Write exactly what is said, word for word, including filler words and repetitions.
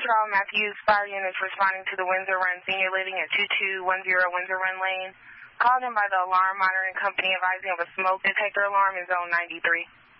Charles Matthews, fire units responding to the Windsor Run Senior Living at two two one zero Windsor Run Lane. Called in by the alarm monitoring company advising of a smoke detector alarm in zone ninety-three.